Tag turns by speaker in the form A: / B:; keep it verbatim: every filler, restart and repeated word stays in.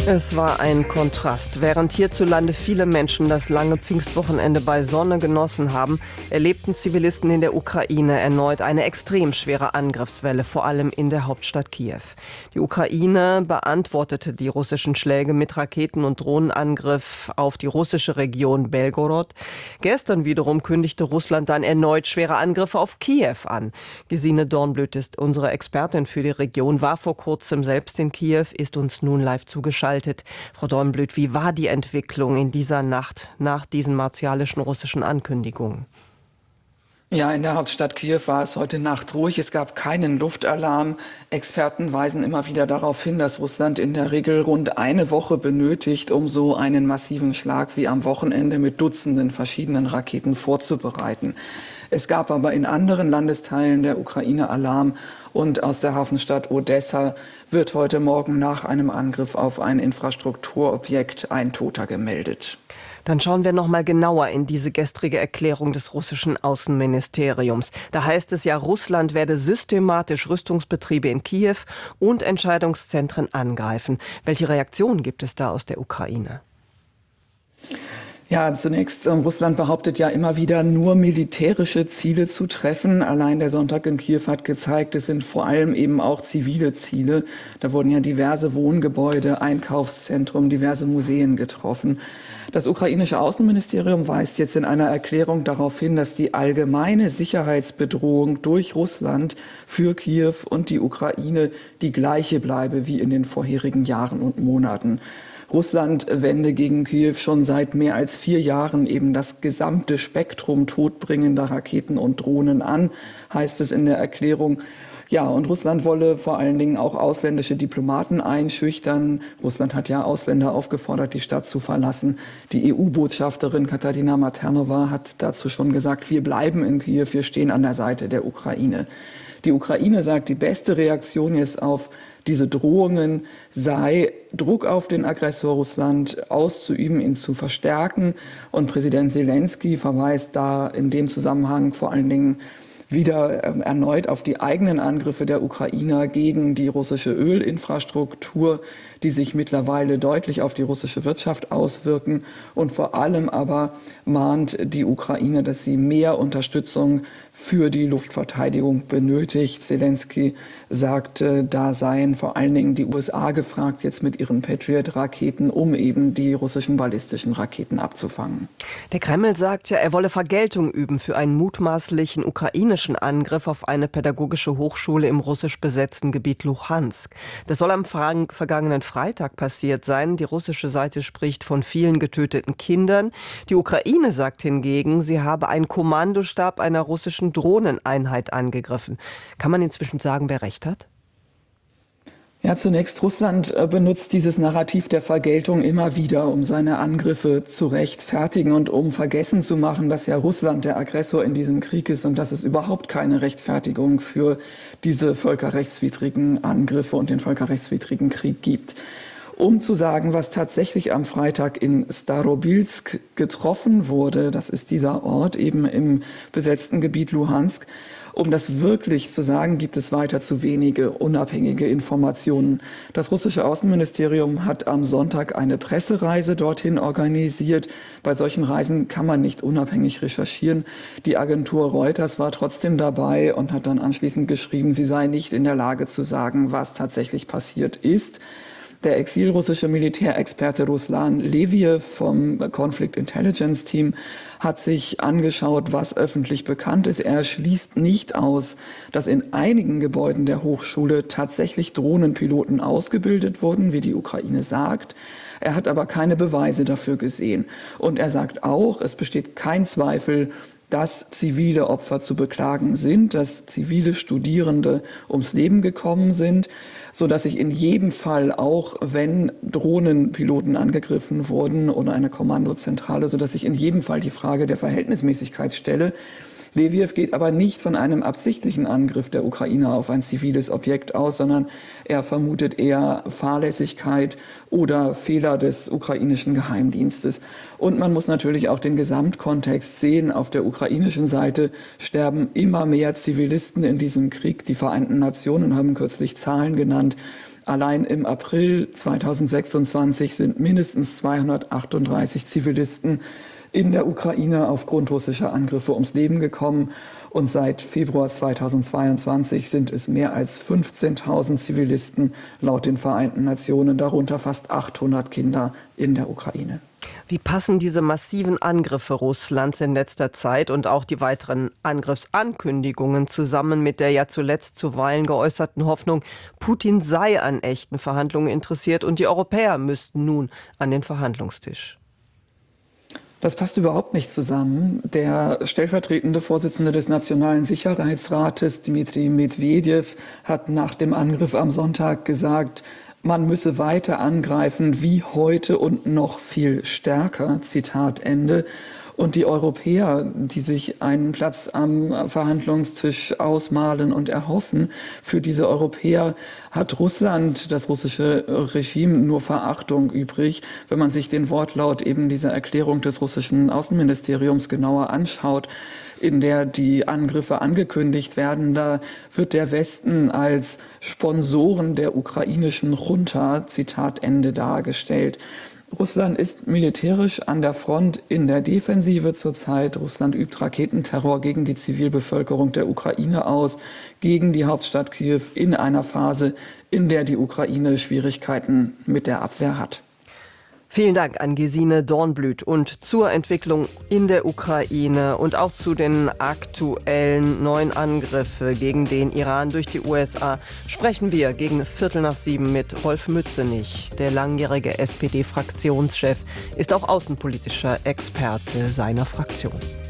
A: Es war ein Kontrast. Während hierzulande viele Menschen das lange Pfingstwochenende bei Sonne genossen haben, erlebten Zivilisten in der Ukraine erneut eine extrem schwere Angriffswelle, vor allem in der Hauptstadt Kiew. Die Ukraine beantwortete die russischen Schläge mit Raketen- und Drohnenangriff auf die russische Region Belgorod. Gestern wiederum kündigte Russland dann erneut schwere Angriffe auf Kiew an. Gesine Dornblüt ist unsere Expertin für die Region, war vor kurzem selbst in Kiew, ist uns nun live zugeschaltet. Frau Dornblüt, wie war die Entwicklung in dieser Nacht nach diesen martialischen russischen Ankündigungen?
B: Ja, in der Hauptstadt Kiew war es heute Nacht ruhig. Es gab keinen Luftalarm. Experten weisen immer wieder darauf hin, dass Russland in der Regel rund eine Woche benötigt, um so einen massiven Schlag wie am Wochenende mit Dutzenden verschiedenen Raketen vorzubereiten. Es gab aber in anderen Landesteilen der Ukraine Alarm und aus der Hafenstadt Odessa wird heute Morgen nach einem Angriff auf ein Infrastrukturobjekt ein Toter gemeldet.
A: Dann schauen wir noch mal genauer in diese gestrige Erklärung des russischen Außenministeriums. Da heißt es ja, Russland werde systematisch Rüstungsbetriebe in Kiew und Entscheidungszentren angreifen. Welche Reaktionen gibt es da aus der Ukraine?
B: Ja, zunächst, äh, Russland behauptet ja immer wieder, nur militärische Ziele zu treffen. Allein der Sonntag in Kiew hat gezeigt, es sind vor allem eben auch zivile Ziele. Da wurden ja diverse Wohngebäude, Einkaufszentren, diverse Museen getroffen. Das ukrainische Außenministerium weist jetzt in einer Erklärung darauf hin, dass die allgemeine Sicherheitsbedrohung durch Russland für Kiew und die Ukraine die gleiche bleibe wie in den vorherigen Jahren und Monaten. Russland wende gegen Kiew schon seit mehr als vier Jahren eben das gesamte Spektrum todbringender Raketen und Drohnen an, heißt es in der Erklärung. Ja, und Russland wolle vor allen Dingen auch ausländische Diplomaten einschüchtern. Russland hat ja Ausländer aufgefordert, die Stadt zu verlassen. Die E U-Botschafterin Katarina Maternova hat dazu schon gesagt, wir bleiben in Kiew, wir stehen an der Seite der Ukraine. Die Ukraine sagt, die beste Reaktion jetzt auf diese Drohungen sei, Druck auf den Aggressor Russland auszuüben, ihn zu verstärken. Und Präsident Zelensky verweist da in dem Zusammenhang vor allen Dingen wieder äh, erneut auf die eigenen Angriffe der Ukrainer gegen die russische Ölinfrastruktur, die sich mittlerweile deutlich auf die russische Wirtschaft auswirken. Und vor allem aber mahnt die Ukraine, dass sie mehr Unterstützung für die Luftverteidigung benötigt. Zelensky sagte, da seien vor allen Dingen die U S A gefragt, jetzt mit ihren Patriot-Raketen, um eben die russischen ballistischen Raketen abzufangen.
A: Der Kreml sagt ja, er wolle Vergeltung üben für einen mutmaßlichen ukrainischen Angriff auf eine pädagogische Hochschule im russisch besetzten Gebiet Luhansk. Das soll am vergangenen Freitag passiert sein. Die russische Seite spricht von vielen getöteten Kindern. Die Ukraine sagt hingegen, sie habe einen Kommandostab einer russischen Drohneneinheit angegriffen. Kann man inzwischen sagen, wer recht hat?
B: Ja, zunächst Russland benutzt dieses Narrativ der Vergeltung immer wieder, um seine Angriffe zu rechtfertigen und um vergessen zu machen, dass ja Russland der Aggressor in diesem Krieg ist und dass es überhaupt keine Rechtfertigung für diese völkerrechtswidrigen Angriffe und den völkerrechtswidrigen Krieg gibt. Um zu sagen, was tatsächlich am Freitag in Starobilsk getroffen wurde, das ist dieser Ort eben im besetzten Gebiet Luhansk, um das wirklich zu sagen, gibt es weiter zu wenige unabhängige Informationen. Das russische Außenministerium hat am Sonntag eine Pressereise dorthin organisiert. Bei solchen Reisen kann man nicht unabhängig recherchieren. Die Agentur Reuters war trotzdem dabei und hat dann anschließend geschrieben, sie sei nicht in der Lage zu sagen, was tatsächlich passiert ist. Der exilrussische Militärexperte Ruslan Leviev vom Conflict Intelligence Team hat sich angeschaut, was öffentlich bekannt ist. Er schließt nicht aus, dass in einigen Gebäuden der Hochschule tatsächlich Drohnenpiloten ausgebildet wurden, wie die Ukraine sagt. Er hat aber keine Beweise dafür gesehen. Und er sagt auch, es besteht kein Zweifel, dass zivile Opfer zu beklagen sind, dass zivile Studierende ums Leben gekommen sind, so dass sich in jedem Fall, auch wenn Drohnenpiloten angegriffen wurden oder eine Kommandozentrale, so dass sich in jedem Fall die Frage der Verhältnismäßigkeit stelle. Leviev geht aber nicht von einem absichtlichen Angriff der Ukrainer auf ein ziviles Objekt aus, sondern er vermutet eher Fahrlässigkeit oder Fehler des ukrainischen Geheimdienstes. Und man muss natürlich auch den Gesamtkontext sehen. Auf der ukrainischen Seite sterben immer mehr Zivilisten in diesem Krieg. Die Vereinten Nationen haben kürzlich Zahlen genannt. Allein im April zweitausendsechsundzwanzig sind mindestens zweihundertachtunddreißig Zivilisten in der Ukraine aufgrund russischer Angriffe ums Leben gekommen. Und seit Februar zweitausendzweiundzwanzig sind es mehr als fünfzehntausend Zivilisten laut den Vereinten Nationen, darunter fast achthundert Kinder in der Ukraine.
A: Wie passen diese massiven Angriffe Russlands in letzter Zeit und auch die weiteren Angriffsankündigungen zusammen mit der ja zuletzt zuweilen geäußerten Hoffnung, Putin sei an echten Verhandlungen interessiert und die Europäer müssten nun an den Verhandlungstisch?
B: Das passt überhaupt nicht zusammen. Der stellvertretende Vorsitzende des Nationalen Sicherheitsrates, Dmitri Medvedev, hat nach dem Angriff am Sonntag gesagt, man müsse weiter angreifen wie heute und noch viel stärker, Zitat Ende. Und die Europäer, die sich einen Platz am Verhandlungstisch ausmalen und erhoffen, für diese Europäer hat Russland, das russische Regime, nur Verachtung übrig. Wenn man sich den Wortlaut eben dieser Erklärung des russischen Außenministeriums genauer anschaut, in der die Angriffe angekündigt werden, da wird der Westen als Sponsoren der ukrainischen Junta, Zitat Ende, dargestellt. Russland ist militärisch an der Front in der Defensive zurzeit. Russland übt Raketenterror gegen die Zivilbevölkerung der Ukraine aus, gegen die Hauptstadt Kiew in einer Phase, in der die Ukraine Schwierigkeiten mit der Abwehr hat.
A: Vielen Dank an Gesine Dornblüt. Und zur Entwicklung in der Ukraine und auch zu den aktuellen neuen Angriffen gegen den Iran durch die U S A sprechen wir gegen Viertel nach sieben mit Rolf Mützenich. Der langjährige S P D-Fraktionschef ist auch außenpolitischer Experte seiner Fraktion.